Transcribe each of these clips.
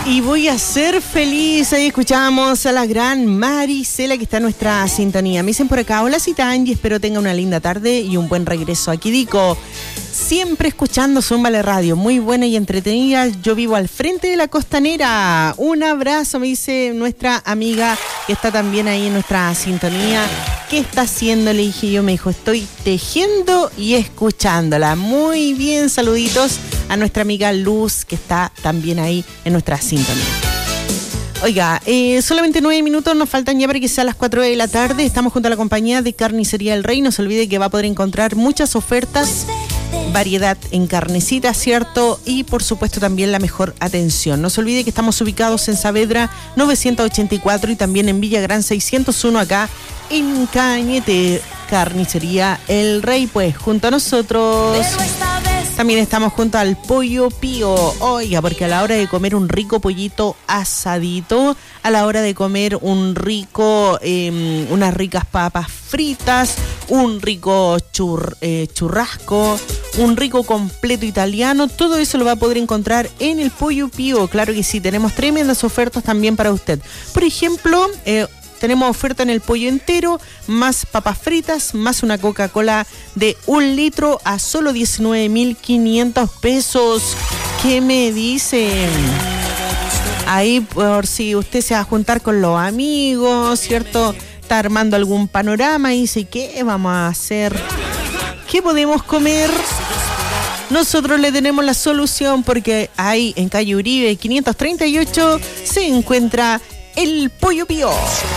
Y voy a ser feliz. Ahí escuchamos a la gran Maricela, que está en nuestra sintonía. Me dicen por acá: hola Citán, y espero tenga una linda tarde y un buen regreso a Quidico. Siempre escuchando Zúmbale Radio, muy buena y entretenida. Yo vivo al frente de la Costanera. Un abrazo, me dice nuestra amiga que está también ahí en nuestra sintonía. ¿Qué está haciendo? Le dije yo, me dijo, estoy tejiendo y escuchándola. Muy bien, saluditos a nuestra amiga Luz, que está también ahí en nuestra sintonía. Oiga, solamente 9 minutos nos faltan ya para que sea las 4 de la tarde. Estamos junto a la compañía de Carnicería El Rey. No se olvide que va a poder encontrar muchas ofertas, variedad en carnecita, ¿cierto? Y por supuesto también la mejor atención. No se olvide que estamos ubicados en Saavedra 984 y también en Villa Gran 601 acá en Cañete. Carnicería El Rey, pues junto a nosotros. También estamos junto al Pollo Pío. Oiga, porque a la hora de comer un rico pollito asadito, a la hora de comer un rico, unas ricas papas fritas, un rico churrasco, un rico completo italiano, todo eso lo va a poder encontrar en el Pollo Pío. Claro que sí, tenemos tremendas ofertas también para usted. Por ejemplo, tenemos oferta en el pollo entero, más papas fritas, más una Coca-Cola de 1 litro a solo 19.500 pesos. ¿Qué me dicen? Ahí por si usted se va a juntar con los amigos, ¿cierto? Está armando algún panorama y dice, ¿qué vamos a hacer? ¿Qué podemos comer? Nosotros le tenemos la solución, porque ahí en calle Uribe 538 se encuentra el Pollo Pío.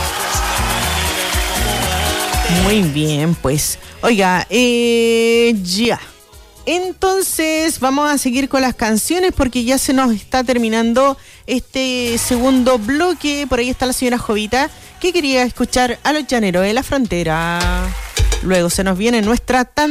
Muy bien, pues. Oiga, ya. Entonces vamos a seguir con las canciones porque ya se nos está terminando este segundo bloque. Por ahí está la señora Jovita, que quería escuchar a los Llaneros de la Frontera. Luego se nos viene nuestra